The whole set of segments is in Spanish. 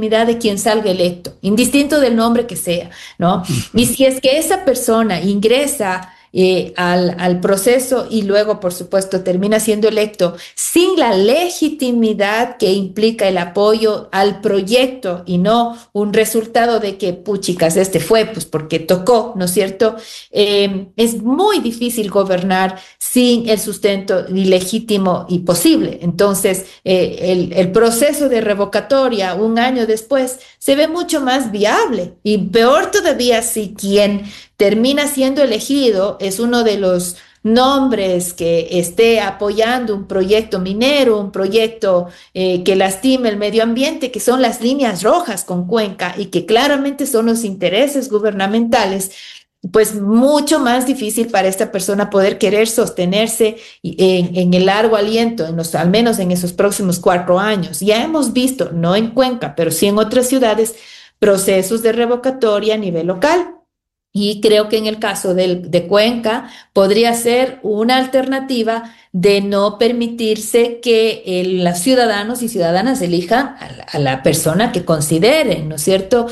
legitimidad de quien salga electo, indistinto del nombre que sea, ¿no? Y si es que esa persona ingresa al proceso y luego, por supuesto, termina siendo electo sin la legitimidad que implica el apoyo al proyecto y no un resultado de que, puchicas, este fue, pues porque tocó, ¿no es cierto? Es muy difícil gobernar sin el sustento ilegítimo y posible. Entonces, el proceso de revocatoria un año después se ve mucho más viable y peor todavía si quien termina siendo elegido es uno de los nombres que esté apoyando un proyecto minero, un proyecto que lastime el medio ambiente, que son las líneas rojas con Cuenca y que claramente son los intereses gubernamentales, pues mucho más difícil para esta persona poder querer sostenerse en el largo aliento, al menos en esos próximos 4 años. Ya hemos visto, no en Cuenca, pero sí en otras ciudades, procesos de revocatoria a nivel local. Y creo que en el caso de Cuenca podría ser una alternativa de no permitirse que los ciudadanos y ciudadanas elijan a la persona que consideren, ¿no es cierto?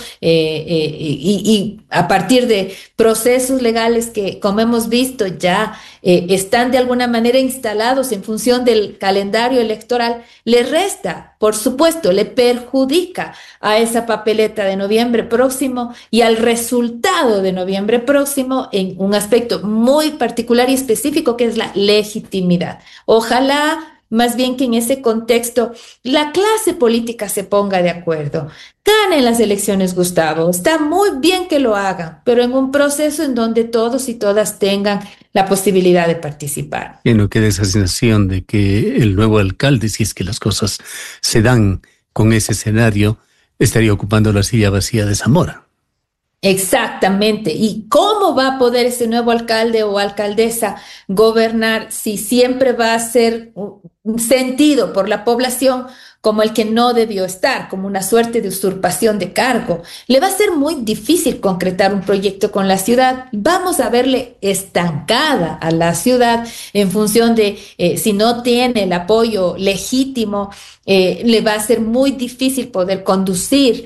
Y a partir de procesos legales que, como hemos visto, ya están de alguna manera instalados en función del calendario electoral, le resta, por supuesto, le perjudica a esa papeleta de noviembre próximo y al resultado de noviembre próximo en un aspecto muy particular y específico que es la legitimidad. Ojalá, más bien que en ese contexto, la clase política se ponga de acuerdo. Ganen las elecciones, Gustavo. Está muy bien que lo hagan, pero en un proceso en donde todos y todas tengan la posibilidad de participar. Y no quede esa sensación de que el nuevo alcalde, si es que las cosas se dan con ese escenario, estaría ocupando la silla vacía de Zamora. Exactamente. ¿Y cómo va a poder ese nuevo alcalde o alcaldesa gobernar si siempre va a ser sentido por la población como el que no debió estar, como una suerte de usurpación de cargo? Le va a ser muy difícil concretar un proyecto con la ciudad. Vamos a verle estancada a la ciudad en función de si no tiene el apoyo legítimo, le va a ser muy difícil poder conducir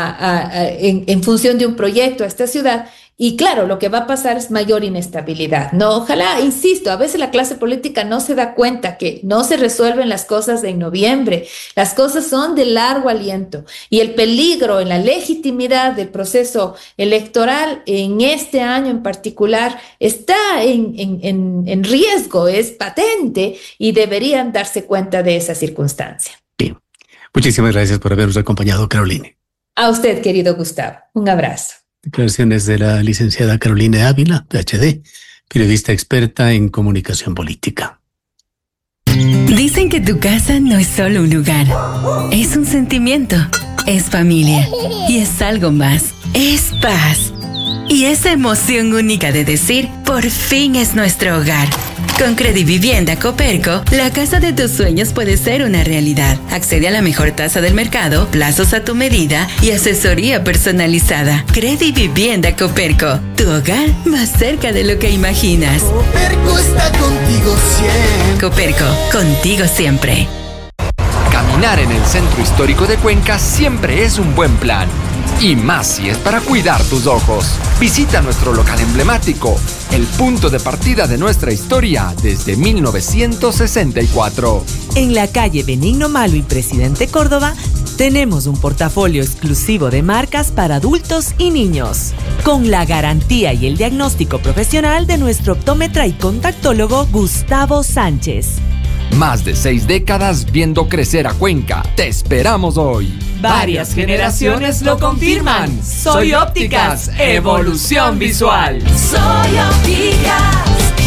en función de un proyecto a esta ciudad. Y claro, lo que va a pasar es mayor inestabilidad. No, ojalá, insisto, a veces la clase política no se da cuenta que no se resuelven las cosas en noviembre. Las cosas son de largo aliento. Y el peligro en la legitimidad del proceso electoral en este año en particular está en riesgo, es patente y deberían darse cuenta de esa circunstancia. Bien. Muchísimas gracias por habernos acompañado, Caroline. A usted, querido Gustavo. Un abrazo. Declaraciones de la licenciada Carolina Ávila, PhD, periodista experta en comunicación política. Dicen que tu casa no es solo un lugar, es un sentimiento, es familia y es algo más, es paz. Y esa emoción única de decir, por fin es nuestro hogar. Con Credivivienda Coperco, la casa de tus sueños puede ser una realidad. Accede a la mejor tasa del mercado, plazos a tu medida y asesoría personalizada. Credivivienda Coperco, tu hogar más cerca de lo que imaginas. Coperco está contigo siempre. Coperco, contigo siempre. Caminar en el centro histórico de Cuenca siempre es un buen plan. Y más si es para cuidar tus ojos. Visita nuestro local emblemático, el punto de partida de nuestra historia desde 1964. En la calle Benigno Malo y Presidente Córdoba, tenemos un portafolio exclusivo de marcas para adultos y niños, con la garantía y el diagnóstico profesional de nuestro optómetra y contactólogo Gustavo Sánchez. Más de 6 décadas viendo crecer a Cuenca. Te esperamos hoy. Varias generaciones lo confirman. Soy Ópticas, evolución visual. Soy Ópticas.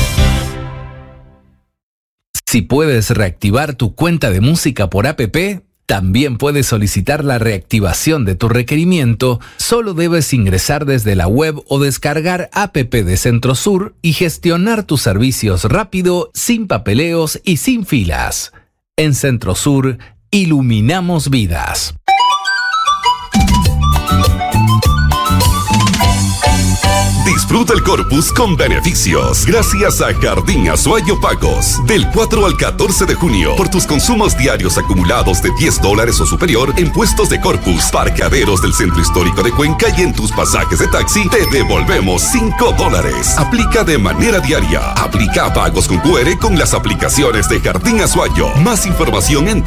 Si puedes reactivar tu cuenta de música por APP, también puedes solicitar la reactivación de tu requerimiento. Solo debes ingresar desde la web o descargar APP de Centrosur y gestionar tus servicios rápido, sin papeleos y sin filas. En Centrosur, iluminamos vidas. Disfruta el Corpus con beneficios gracias a Jardín Azuayo Pagos. Del 4 al 14 de junio, por tus consumos diarios acumulados de $10 o superior en puestos de Corpus, parqueaderos del Centro Histórico de Cuenca y en tus pasajes de taxi, te devolvemos $5. Aplica de manera diaria. Aplica pagos con QR con las aplicaciones de Jardín Azuayo. Más información en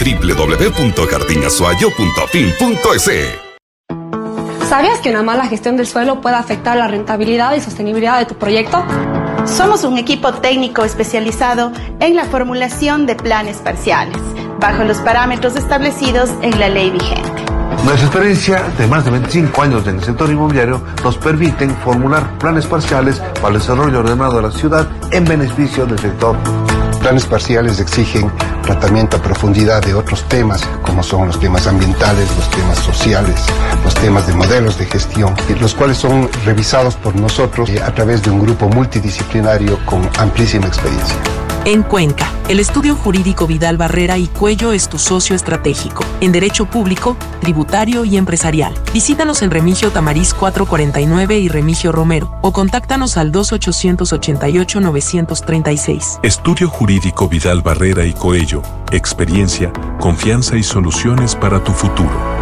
www.jardinazuayo.fin.es. ¿Sabías que una mala gestión del suelo puede afectar la rentabilidad y sostenibilidad de tu proyecto? Somos un equipo técnico especializado en la formulación de planes parciales, bajo los parámetros establecidos en la ley vigente. Nuestra experiencia de más de 25 años en el sector inmobiliario nos permiten formular planes parciales para el desarrollo ordenado de la ciudad en beneficio del sector. Planes parciales exigen tratamiento a profundidad de otros temas, como son los temas ambientales, los temas sociales, los temas de modelos de gestión, los cuales son revisados por nosotros a través de un grupo multidisciplinario con amplísima experiencia. En Cuenca, el estudio jurídico Vidal Barrera y Cuello es tu socio estratégico en derecho público, tributario y empresarial. Visítanos en Remigio Tamariz 449 y Remigio Romero o contáctanos al 2888-936. Estudio jurídico Vidal Barrera y Coello. Experiencia, confianza y soluciones para tu futuro.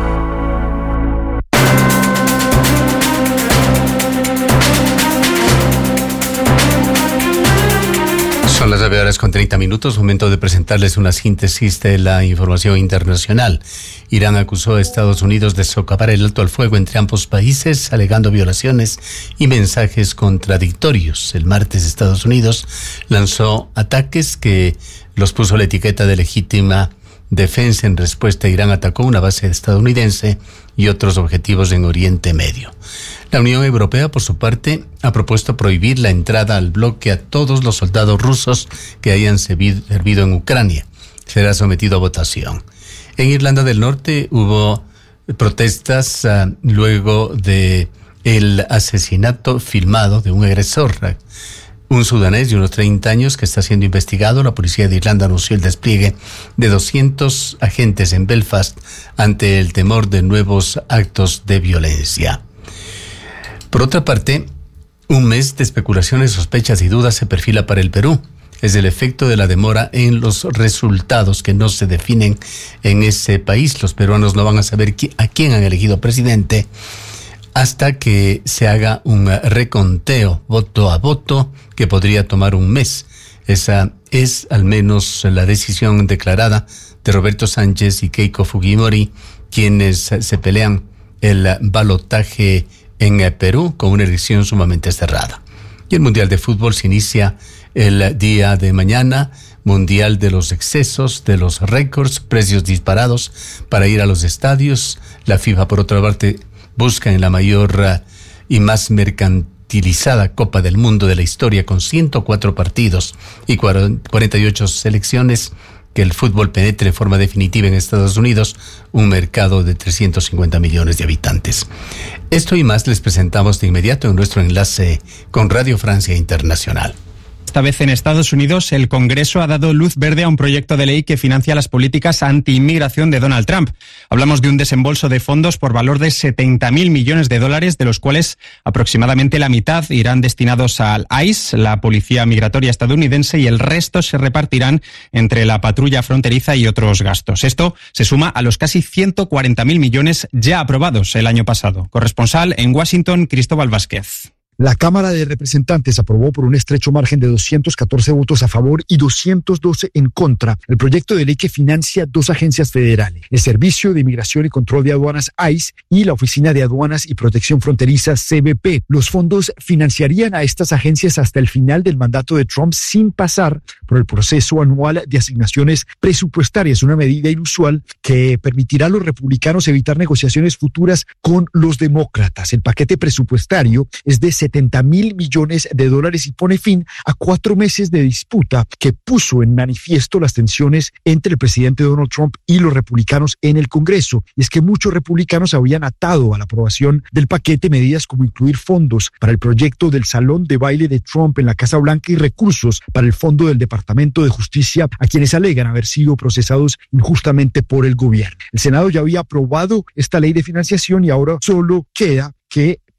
Son las 9:30. Momento de presentarles una síntesis de la información internacional. Irán acusó a Estados Unidos de socavar el alto al fuego entre ambos países, alegando violaciones y mensajes contradictorios. El martes, Estados Unidos lanzó ataques que los puso la etiqueta de legítima defensa. En respuesta, Irán atacó una base estadounidense y otros objetivos en Oriente Medio. La Unión Europea, por su parte, ha propuesto prohibir la entrada al bloque a todos los soldados rusos que hayan servido en Ucrania. Será sometido a votación. En Irlanda del Norte hubo protestas luego de el asesinato filmado de un agresor, un sudanés de unos 30 años que está siendo investigado. La policía de Irlanda anunció el despliegue de 200 agentes en Belfast ante el temor de nuevos actos de violencia. Por otra parte, un mes de especulaciones, sospechas y dudas se perfila para el Perú. Es el efecto de la demora en los resultados que no se definen en ese país. Los peruanos no van a saber a quién han elegido presidente hasta que se haga un reconteo voto a voto que podría tomar un mes. Esa es al menos la decisión declarada de Roberto Sánchez y Keiko Fujimori, quienes se pelean el balotaje en Perú con una elección sumamente cerrada. Y el Mundial de Fútbol se inicia el día de mañana, Mundial de los excesos, de los récords, precios disparados para ir a los estadios. La FIFA, por otra parte, busca en la mayor y más mercantilizada Copa del Mundo de la historia, con 104 partidos y 48 selecciones, que el fútbol penetre de forma definitiva en Estados Unidos, un mercado de 350 millones de habitantes. Esto y más les presentamos de inmediato en nuestro enlace con Radio Francia Internacional. Esta vez en Estados Unidos, el Congreso ha dado luz verde a un proyecto de ley que financia las políticas anti-inmigración de Donald Trump. Hablamos de un desembolso de fondos por valor de $70.000 millones, de los cuales aproximadamente la mitad irán destinados al ICE, la Policía Migratoria estadounidense, y el resto se repartirán entre la patrulla fronteriza y otros gastos. Esto se suma a los casi $140.000 millones ya aprobados el año pasado. Corresponsal en Washington, Cristóbal Vázquez. La Cámara de Representantes aprobó por un estrecho margen de 214 votos a favor y 212 en contra el proyecto de ley que financia dos agencias federales, el Servicio de Inmigración y Control de Aduanas ICE y la Oficina de Aduanas y Protección Fronteriza CBP. Los fondos financiarían a estas agencias hasta el final del mandato de Trump sin pasar por el proceso anual de asignaciones presupuestarias, una medida inusual que permitirá a los republicanos evitar negociaciones futuras con los demócratas. El paquete presupuestario es de $70.000 millones y pone fin a 4 meses de disputa que puso en manifiesto las tensiones entre el presidente Donald Trump y los republicanos en el Congreso. Y es que muchos republicanos habían atado a la aprobación del paquete medidas como incluir fondos para el proyecto del Salón de Baile de Trump en la Casa Blanca y recursos para el fondo del Departamento de Justicia a quienes alegan haber sido procesados injustamente por el gobierno. El Senado ya había aprobado esta ley de financiación y ahora solo queda que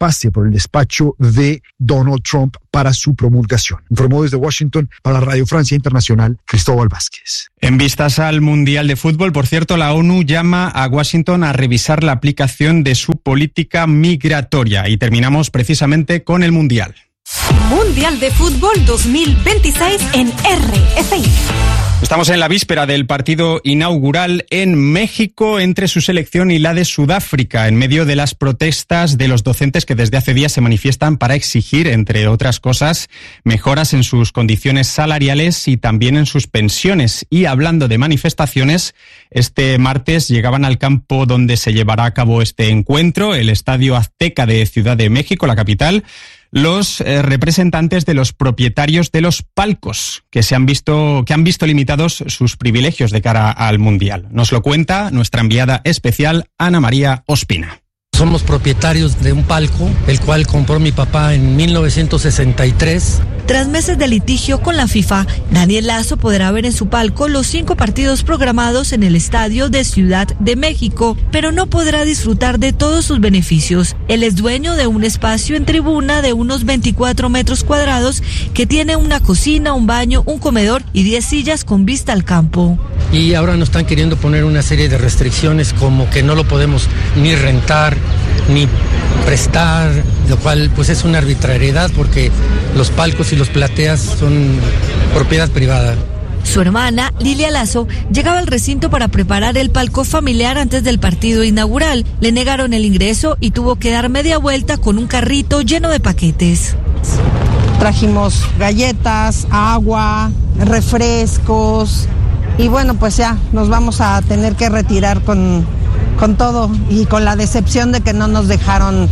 pase por el despacho de Donald Trump para su promulgación. Informó desde Washington para Radio Francia Internacional, Cristóbal Vázquez. En vistas al Mundial de Fútbol, por cierto, la ONU llama a Washington a revisar la aplicación de su política migratoria. Y terminamos precisamente con el Mundial. Mundial de Fútbol 2026 en RFI. Estamos en la víspera del partido inaugural en México entre su selección y la de Sudáfrica, en medio de las protestas de los docentes que desde hace días se manifiestan para exigir, entre otras cosas, mejoras en sus condiciones salariales y también en sus pensiones. Y hablando de manifestaciones, este martes llegaban al campo donde se llevará a cabo este encuentro, el Estadio Azteca de Ciudad de México, la capital, los representantes de los propietarios de los palcos que han visto limitados sus privilegios de cara al Mundial. Nos lo cuenta nuestra enviada especial Ana María Ospina. Somos propietarios de un palco, el cual compró mi papá en 1963. Tras meses de litigio con la FIFA, Daniel Lazo podrá ver en su palco los 5 partidos programados en el Estadio de Ciudad de México, pero no podrá disfrutar de todos sus beneficios. Él es dueño de un espacio en tribuna de unos 24 metros cuadrados que tiene una cocina, un baño, un comedor y 10 sillas con vista al campo. Y ahora nos están queriendo poner una serie de restricciones como que no lo podemos ni rentar ni prestar, lo cual pues es una arbitrariedad porque los palcos y los plateas son propiedad privada. Su hermana, Lilia Lazo, llegaba al recinto para preparar el palco familiar antes del partido inaugural. Le negaron el ingreso y tuvo que dar media vuelta con un carrito lleno de paquetes. Trajimos galletas, agua, refrescos y bueno, pues ya nos vamos a tener que retirar con todo y con la decepción de que no nos dejaron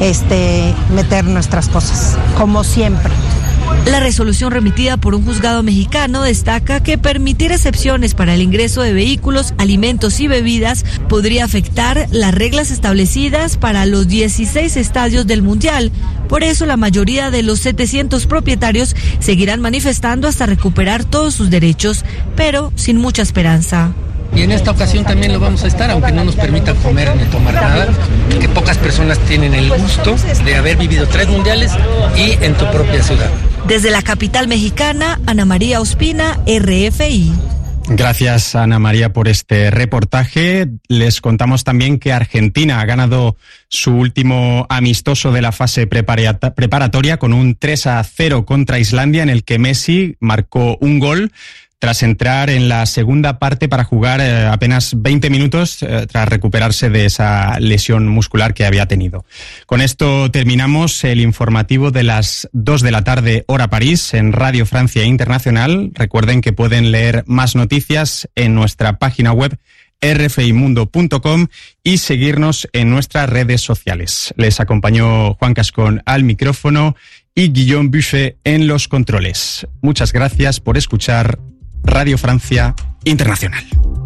meter nuestras cosas, como siempre. La resolución remitida por un juzgado mexicano destaca que permitir excepciones para el ingreso de vehículos, alimentos y bebidas podría afectar las reglas establecidas para los 16 estadios del Mundial. Por eso la mayoría de los 700 propietarios seguirán manifestando hasta recuperar todos sus derechos, pero sin mucha esperanza. Y en esta ocasión también lo vamos a estar, aunque no nos permitan comer ni tomar nada, que pocas personas tienen el gusto de haber vivido 3 mundiales y en tu propia ciudad. Desde la capital mexicana, Ana María Ospina, RFI. Gracias, Ana María, por este reportaje. Les contamos también que Argentina ha ganado su último amistoso de la fase preparatoria con un 3-0 contra Islandia, en el que Messi marcó un gol tras entrar en la segunda parte para jugar apenas 20 minutos tras recuperarse de esa lesión muscular que había tenido. Con esto terminamos el informativo de las 2 de la tarde, hora París, en Radio Francia Internacional. Recuerden que pueden leer más noticias en nuestra página web rfimundo.com y seguirnos en nuestras redes sociales. Les acompañó Juan Cascón al micrófono y Guillaume Buffet en los controles. Muchas gracias por escuchar Radio Francia Internacional.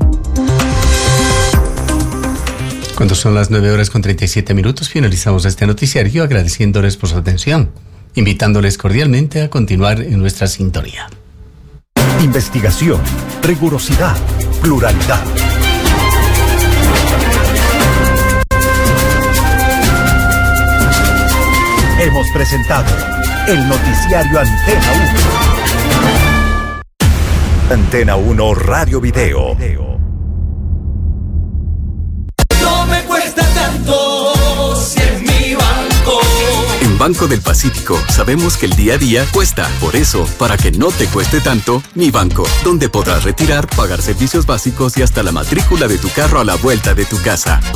Cuando son las 9:37, finalizamos este noticiario agradeciéndoles por su atención, invitándoles cordialmente a continuar en nuestra sintonía. Investigación, rigurosidad, pluralidad. Hemos presentado el noticiario Antena 1. Antena 1 Radio Video. No me cuesta tanto si es mi banco. En Banco del Pacífico sabemos que el día a día cuesta. Por eso, para que no te cueste tanto, Mi Banco, donde podrás retirar, pagar servicios básicos y hasta la matrícula de tu carro a la vuelta de tu casa.